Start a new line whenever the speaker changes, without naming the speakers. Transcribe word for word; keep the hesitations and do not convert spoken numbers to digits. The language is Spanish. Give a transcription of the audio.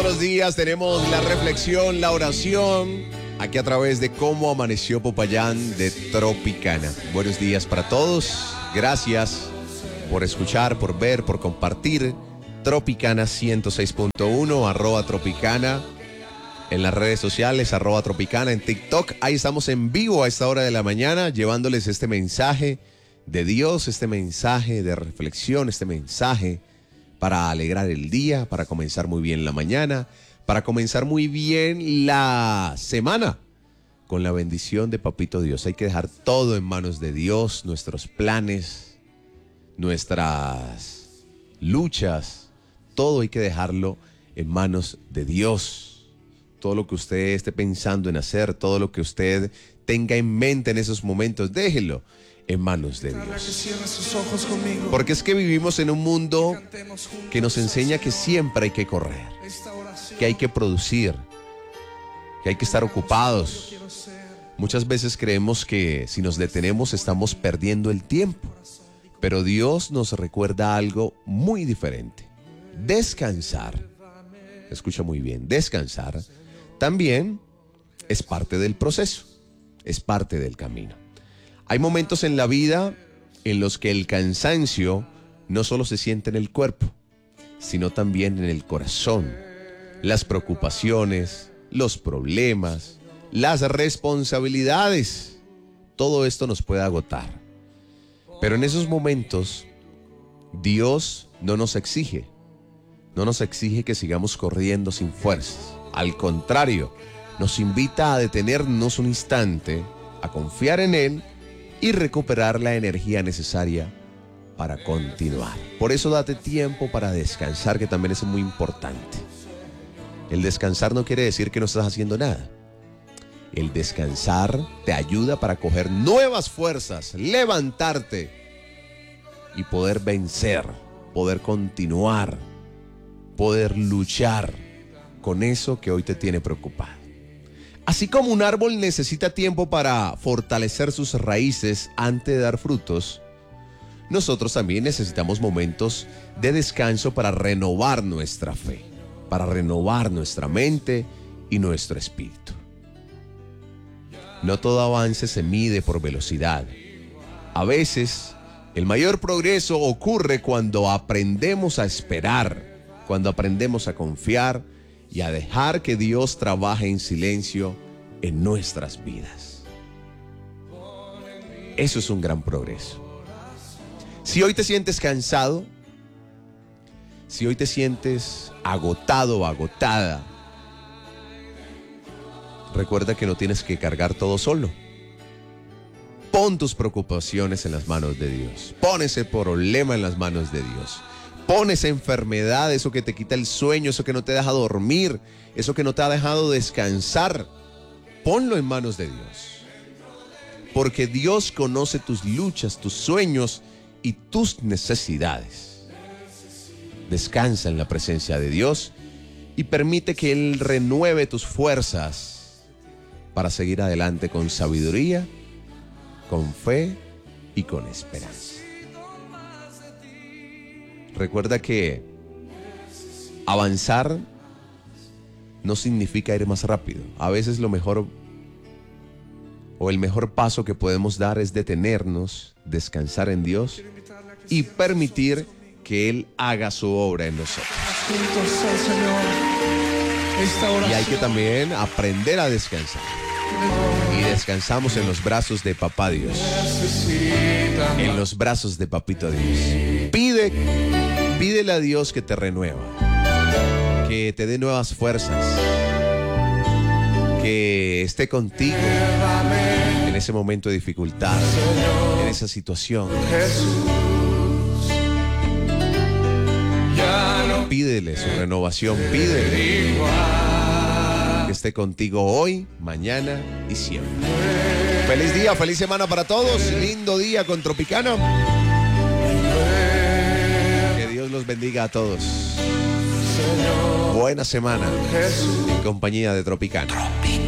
los días tenemos la reflexión, la oración, aquí a través de Cómo Amaneció Popayán de Tropicana. Buenos días para todos. Gracias por escuchar, por ver, por compartir. Tropicana ciento seis punto uno, arroba Tropicana. En las redes sociales, arroba Tropicana, en TikTok. Ahí estamos en vivo a esta hora de la mañana, llevándoles este mensaje de Dios, este mensaje de reflexión, este mensaje para alegrar el día, para comenzar muy bien la mañana, para comenzar muy bien la semana con la bendición de Papito Dios. Hay que dejar todo en manos de Dios, nuestros planes, nuestras luchas, todo hay que dejarlo en manos de Dios. Todo lo que usted esté pensando en hacer, todo lo que usted tenga en mente en esos momentos, déjelo en manos de Dios. Porque es que vivimos en un mundo que nos enseña que siempre hay que correr, que hay que producir, que hay que estar ocupados. Muchas veces creemos que si nos detenemos estamos perdiendo el tiempo, pero Dios nos recuerda algo muy diferente. Descansar, escucha muy bien, descansar también es parte del proceso, es parte del camino. Hay momentos en la vida en los que el cansancio no solo se siente en el cuerpo, sino también en el corazón. Las preocupaciones, los problemas, las responsabilidades, todo esto nos puede agotar. Pero en esos momentos, Dios no nos exige, no nos exige que sigamos corriendo sin fuerzas. Al contrario, nos invita a detenernos un instante, a confiar en Él y recuperar la energía necesaria para continuar. Por eso date tiempo para descansar, que también es muy importante. El descansar no quiere decir que no estás haciendo nada. El descansar te ayuda para coger nuevas fuerzas, levantarte y poder vencer, poder continuar, poder luchar con eso que hoy te tiene preocupado. Así como un árbol necesita tiempo para fortalecer sus raíces antes de dar frutos, nosotros también necesitamos momentos de descanso para renovar nuestra fe, para renovar nuestra mente y nuestro espíritu. No todo avance se mide por velocidad. A veces, el mayor progreso ocurre cuando aprendemos a esperar, cuando aprendemos a confiar y a dejar que Dios trabaje en silencio en nuestras vidas. Eso es un gran progreso. Si hoy te sientes cansado, si hoy te sientes agotado o agotada, recuerda que no tienes que cargar todo solo. Pon tus preocupaciones en las manos de Dios. Pon ese problema en las manos de Dios. Pon esa enfermedad, eso que te quita el sueño, eso que no te deja dormir, eso que no te ha dejado descansar. Ponlo en manos de Dios. Porque Dios conoce tus luchas, tus sueños y tus necesidades. Descansa en la presencia de Dios y permite que Él renueve tus fuerzas para seguir adelante con sabiduría, con fe y con esperanza. Recuerda que avanzar no significa ir más rápido. A veces lo mejor o el mejor paso que podemos dar es detenernos, descansar en Dios y permitir que Él haga su obra en nosotros. Y hay que también aprender a descansar. Y descansamos en los brazos de Papá Dios, en los brazos de Papito Dios. Pide, pídele a Dios que te renueva, que te dé nuevas fuerzas, que esté contigo en ese momento de dificultad, en esa situación. Pídele su renovación, pídele que esté contigo hoy, mañana y siempre. Feliz día, feliz semana para todos. Lindo día con Tropicana. Que Dios los bendiga a todos. Buena semana en compañía de Tropicana.